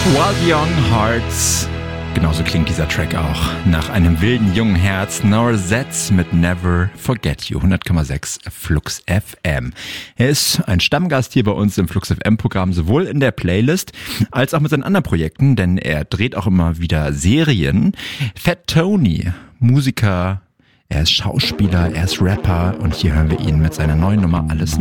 Wild Young Hearts. Genauso klingt dieser Track auch. Nach einem wilden jungen Herz, Nora Zetz mit Never Forget You, 100,6 Flux FM. Er ist ein Stammgast hier bei uns im Flux FM Programm, sowohl in der Playlist als auch mit seinen anderen Projekten, denn er dreht auch immer wieder Serien. Fat Tony, Musiker, er ist Schauspieler, er ist Rapper und hier hören wir ihn mit seiner neuen Nummer Alles